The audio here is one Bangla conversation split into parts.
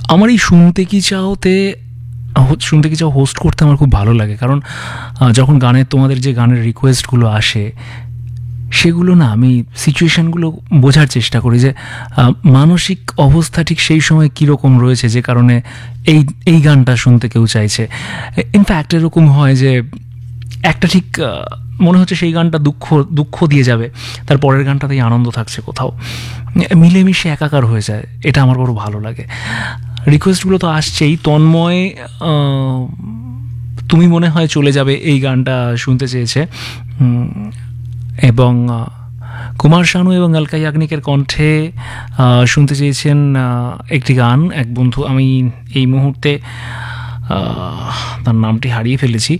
আমার এই শুনতে কি চাও হোস্ট করতে আমার খুব ভালো লাগে, কারণ যখন তোমাদের যে গানের রিকোয়েস্টগুলো আসে সেগুলো না আমি সিচুয়েশানগুলো বোঝার চেষ্টা করি যে মানসিক অবস্থা ঠিক সেই সময় কীরকম রয়েছে যে কারণে এই গানটা শুনতে কেউ চাইছে। ইনফ্যাক্ট এরকম হয় যে একটা ঠিক মনে হচ্ছে সেই গানটা দুঃখ দিয়ে যাবে, তার পরের গানটাতেই আনন্দ থাকছে কোথাও, মিলেমিশে একাকার হয়ে যায়। এটা আমার বড় ভালো লাগে। রিকোয়েস্টগুলো তো আসছেই। তন্ময় তুমি মনে হয় চলে যাবে এই গানটা শুনতে চেয়েছে, এবং কুমার শানু এবং আলকা ইয়াগনিকের কণ্ঠে শুনতে চেয়েছেন একটি গান। এক বন্ধু, আমি এই মুহূর্তে তার নামটি হারিয়ে ফেলেছি,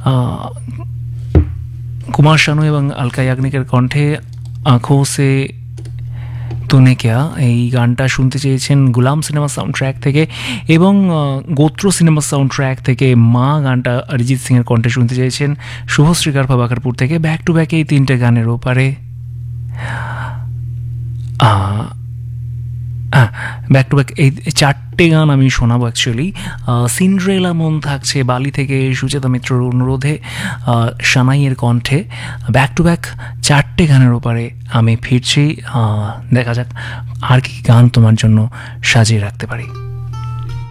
কুমার শানু এবং আলকা ইয়াগনিকের কণ্ঠে আঁখো সে তুনে ক্যা, এই গানটা শুনতে চেয়েছেন গুলাম সিনেমা সাউন্ড ট্র্যাক থেকে, এবং গোত্র সিনেমা সাউন্ড ট্র্যাক থেকে মা গানটা অরিজিৎ সিংয়ের কণ্ঠে শুনতে চেয়েছেন শুভশ্রী গারফা বাকারপুর থেকে। ব্যাক টু ব্যাক এই তিনটে গানের ওপারে ব্যাক টু ব্যাক এই চারটে গান আমি শোনাবো অ্যাকচুয়ালি। সিন্ড্রেলা মন থাকছে বালি থেকে সুচেতা মিত্রর অনুরোধে, সানাইয়ের কণ্ঠে। ব্যাক টু ব্যাক চারটে গানের ওপারে আমি ফিরছি। দেখা যাক আর কি গান তোমার জন্য সাজিয়ে রাখতে পারি।